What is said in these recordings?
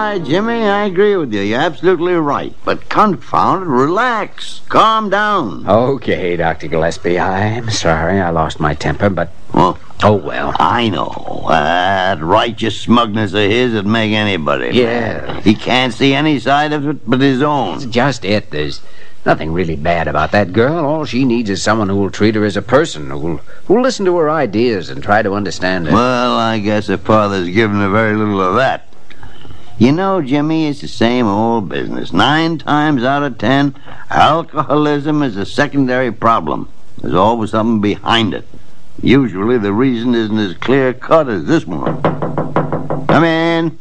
right, Jimmy, I agree with you. You're absolutely right. But confound it, relax. Calm down. Okay, Dr. Gillespie, I'm sorry I lost my temper, but... Well, oh, well. I know. That righteous smugness of his would make anybody. Yeah. He can't see any side of it but his own. It's just it. There's nothing really bad about that girl. All she needs is someone who will treat her as a person, who'll listen to her ideas and try to understand her. Well, I guess her father's given her very little of that. You know, Jimmy, it's the same old business. 9 times out of 10, alcoholism is a secondary problem. There's always something behind it. Usually the reason isn't as clear-cut as this one. Come in.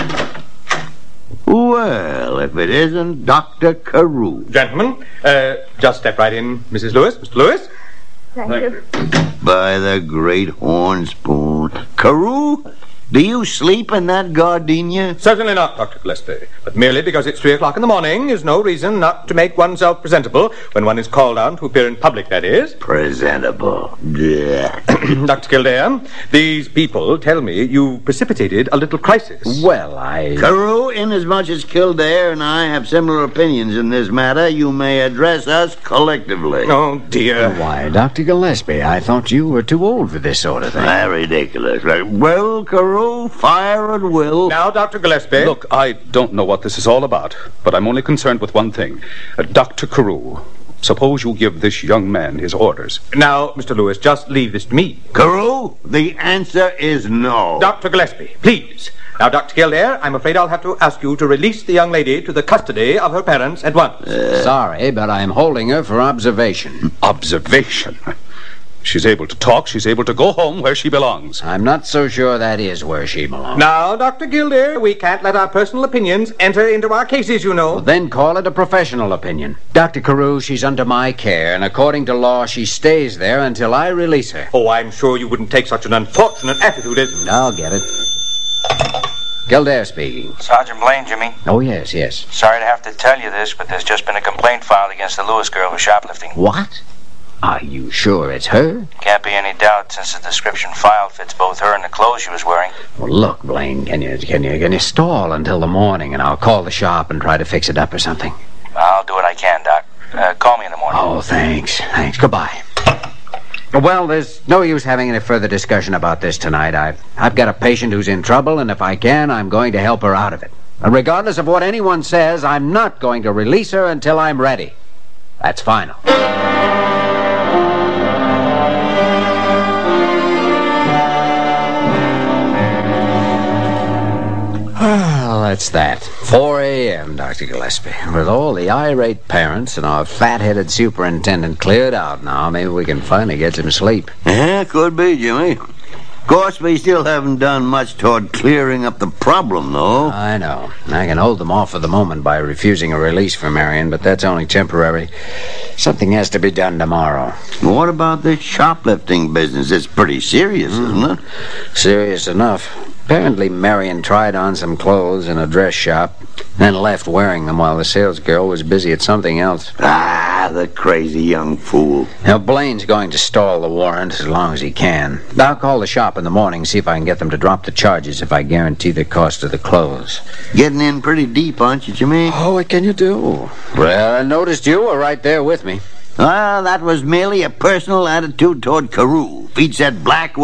Well, if it isn't Dr. Carew. Gentlemen, just step right in, Mrs. Lewis. Mr. Lewis? Thank you. By the great horn spoon. Carew, do you sleep in that gardenia? Certainly not, Dr. Gillespie. But merely because it's 3 o'clock in the morning is no reason not to make oneself presentable when one is called on to appear in public, that is. Presentable. Yeah. Dr. Kildare, these people tell me you precipitated a little crisis. Well, I... Carew, inasmuch as Kildare and I have similar opinions in this matter, you may address us collectively. Oh, dear. Why, Dr. Gillespie, I thought you were too old for this sort of thing. Ridiculous. Well, Carew, fire at will. Now, Dr. Gillespie. Look, I don't know what this is all about, but I'm only concerned with one thing. Dr. Carew, suppose you give this young man his orders. Now, Mr. Lewis, just leave this to me. Carew, the answer is no. Dr. Gillespie, please. Now, Dr. Kildare, I'm afraid I'll have to ask you to release the young lady to the custody of her parents at once. Sorry, but I'm holding her for observation. Observation? She's able to talk. She's able to go home where she belongs. I'm not so sure that is where she belongs. Now, Dr. Kildare, we can't let our personal opinions enter into our cases, you know. Well, then call it a professional opinion. Dr. Carew, she's under my care, and according to law, she stays there until I release her. Oh, I'm sure you wouldn't take such an unfortunate attitude as... I'll get it. Kildare speaking. Sergeant Blaine, Jimmy. Oh, yes. Sorry to have to tell you this, but there's just been a complaint filed against the Lewis girl for shoplifting. What? Are you sure it's her? Can't be any doubt since the description filed fits both her and the clothes she was wearing. Well, look, Blaine, can you stall until the morning, and I'll call the shop and try to fix it up or something? I'll do what I can, Doc. Call me in the morning. Oh, thanks. Goodbye. Well, there's no use having any further discussion about this tonight. I've got a patient who's in trouble, and if I can, I'm going to help her out of it. And regardless of what anyone says, I'm not going to release her until I'm ready. That's final. Well, that's that. 4 a.m., Dr. Gillespie. With all the irate parents and our fat-headed superintendent cleared out now, maybe we can finally get some sleep. Yeah, could be, Jimmy. Of course, we still haven't done much toward clearing up the problem, though. I know. I can hold them off for the moment by refusing a release for Marion, but that's only temporary. Something has to be done tomorrow. What about this shoplifting business? It's pretty serious, isn't it? Serious enough. Apparently, Marion tried on some clothes in a dress shop, then left wearing them while the salesgirl was busy at something else. Ah, the crazy young fool. Now, Blaine's going to stall the warrant as long as he can. I'll call the shop in the morning, see if I can get them to drop the charges if I guarantee the cost of the clothes. Getting in pretty deep, aren't you, Jimmy? Oh, what can you do? Well, I noticed you were right there with me. Well, that was merely a personal attitude toward Carew. If he'd said black